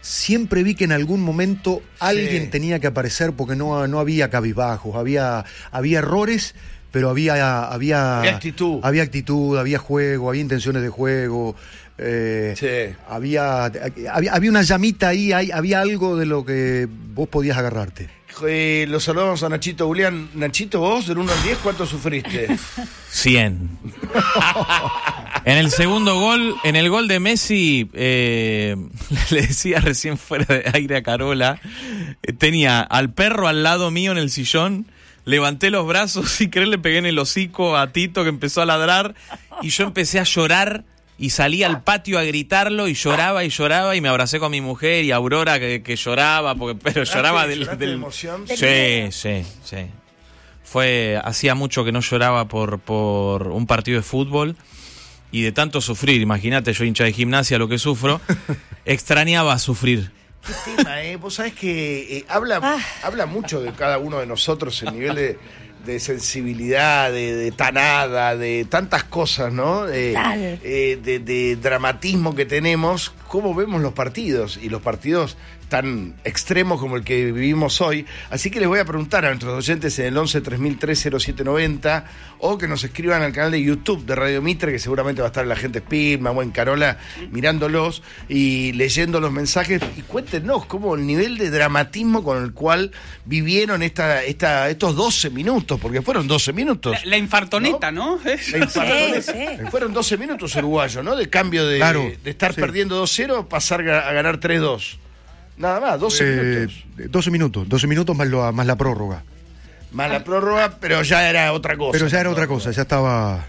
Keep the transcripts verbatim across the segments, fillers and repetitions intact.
siempre vi que en algún momento alguien Sí. tenía que aparecer porque no, no había cabizbajos, había, había errores, pero había, había, Había actitud. había actitud, había juego, había intenciones de juego. Eh, Sí. había, había había una llamita ahí, hay- había algo de lo que vos podías agarrarte. Eh, lo saludamos a Nachito Julián. Nachito, vos, del uno al diez, ¿cuánto sufriste? cien. En el segundo gol, en el gol de Messi, eh, le decía recién fuera de aire a Carola, eh, tenía al perro al lado mío en el sillón, levanté los brazos y creo le pegué en el hocico a Tito que empezó a ladrar y yo empecé a llorar y salí al patio a gritarlo y lloraba y lloraba y me abracé con mi mujer y Aurora que, que lloraba, porque pero lloraba del, ¿Lloraste de del... emoción? Sí, sí, sí. Fue, hacía mucho que no lloraba por, por un partido de fútbol y de tanto sufrir, imagínate, yo hincha de Gimnasia, lo que sufro, extrañaba sufrir. Qué tema, ¿eh? Vos sabés que eh, habla, Ah. habla mucho de cada uno de nosotros, el nivel de, de sensibilidad, de, de tanada, de tantas cosas, ¿no? Eh, Total. eh, de, de dramatismo que tenemos, cómo vemos los partidos, y los partidos tan extremos como el que vivimos hoy. Así que les voy a preguntar a nuestros oyentes en el once tres mil tres cero siete noventa o que nos escriban al canal de YouTube de Radio Mitre, que seguramente va a estar la gente Spilma, buen Carola, mirándolos y leyendo los mensajes, y cuéntenos cómo el nivel de dramatismo con el cual vivieron esta, esta, estos doce minutos, porque fueron doce minutos. La, la infartoneta, ¿no? La infartoneta. Sí, sí. Fueron doce minutos uruguayos, ¿no? De cambio de, Claro, de estar sí. perdiendo dos cero, pasar a ganar tres dos. Nada más, doce Eh, minutos. doce minutos, doce minutos más, lo, más la prórroga. Más la prórroga, pero ya era otra cosa. Pero ya era otra cosa, ya estaba...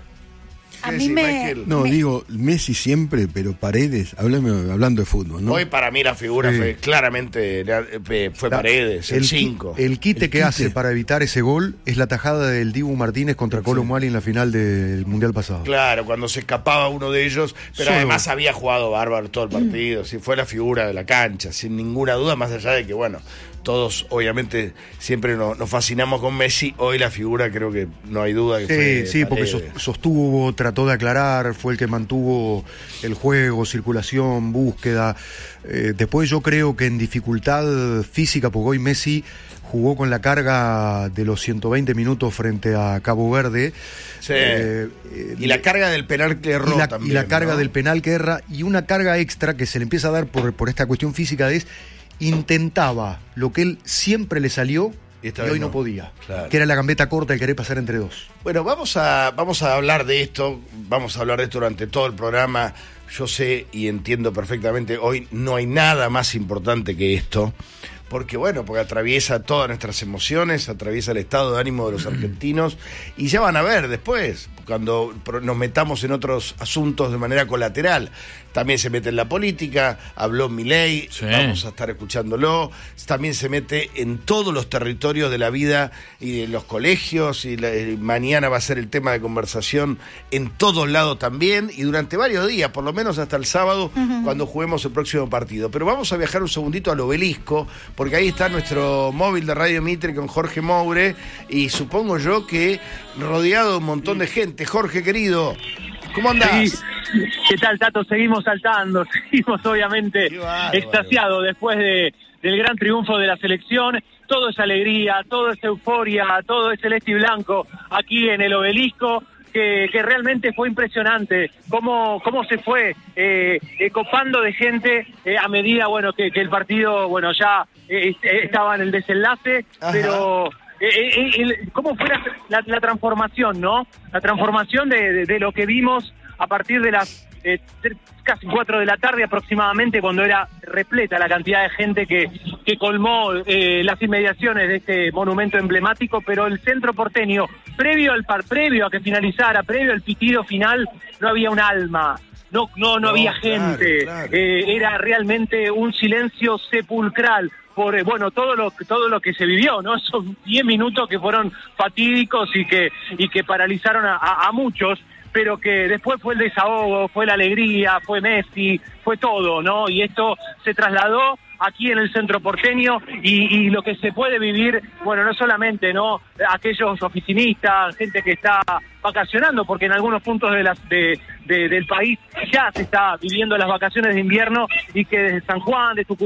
A ¿Qué mí decís, me... Michael? No, me- digo, Messi siempre, pero Paredes, háblame, hablando de fútbol, ¿no? Hoy para mí la figura Sí. fue claramente, eh, fue La- Paredes, el qui- cinco. El quite El que quite. hace para evitar ese gol es la tajada del Dibu Martínez contra Colo Muali en la final del Mundial pasado. Claro, cuando se escapaba uno de ellos, pero Solo. además había jugado bárbaro todo el partido, sí, fue la figura de la cancha, sin ninguna duda, más allá de que, bueno, todos obviamente siempre nos, nos fascinamos con Messi, hoy la figura creo que no hay duda que fue Sí, sí, porque Paredes. sos- sostuvo, trató de aclarar, fue el que mantuvo el juego, circulación, búsqueda. Eh, después yo creo que en dificultad física, porque hoy Messi jugó con la carga de los ciento veinte minutos frente a Cabo Verde. Sí. Eh, eh, Y la carga del penal que erró y la, también, y la carga ¿no? del penal que erra, y una carga extra que se le empieza a dar por, por esta cuestión física es, intentaba lo que él siempre le salió Y y, esta hoy vez no no. podía, Claro. que era la gambeta corta, el querer pasar entre dos. Bueno, vamos a, vamos a hablar de esto, vamos a hablar de esto durante todo el programa. Yo sé y entiendo perfectamente, hoy no hay nada más importante que esto, porque bueno, porque atraviesa todas nuestras emociones, atraviesa el estado de ánimo de los argentinos, y ya van a ver después, cuando pro- nos metamos en otros asuntos de manera colateral. También se mete en la política, habló Milei, Sí. vamos a estar escuchándolo. También se mete en todos los territorios de la vida y de los colegios, y la- eh, mañana va a ser el tema de conversación en todos lados también, y durante varios días, por lo menos hasta el sábado, cuando juguemos el próximo partido. Pero vamos a viajar un segundito al Obelisco, porque ahí está nuestro móvil de Radio Mitre con Jorge Moure, y supongo yo que rodeado de un montón de gente. Jorge, querido, ¿cómo andás? Sí. ¿Qué tal, Tato? Seguimos saltando, seguimos obviamente Qué bárbaro. extasiados después de, del gran triunfo de la selección. Todo es alegría, todo es euforia, todo es celeste y blanco aquí en el Obelisco, que, que realmente fue impresionante cómo, cómo se fue eh, eh, copando de gente eh, a medida bueno que, que el partido bueno ya eh, estaba en el desenlace, Ajá. pero... Eh, eh, el- ¿Cómo fue la, la, la transformación, no? La transformación de, de, de lo que vimos a partir de las eh, tre- casi cuatro de la tarde aproximadamente, cuando era repleta la cantidad de gente que, que colmó eh, las inmediaciones de este monumento emblemático, pero el centro porteño, previo al par, previo a que finalizara, previo al pitido final, no había un alma. No, no, no, No, había claro, gente. claro. Eh, era realmente un silencio sepulcral por eh, bueno todo lo todo lo que se vivió, ¿no? Esos diez minutos que fueron fatídicos y que y que paralizaron a, a, a muchos, pero que después fue el desahogo, fue la alegría, fue Messi, fue todo, ¿no? Y esto se trasladó aquí en el centro porteño, y, y lo que se puede vivir, bueno, no solamente, ¿no? Aquellos oficinistas, gente que está vacacionando, porque en algunos puntos de las de, de, del país ya se está viviendo las vacaciones de invierno, y que desde San Juan, de Tucumán,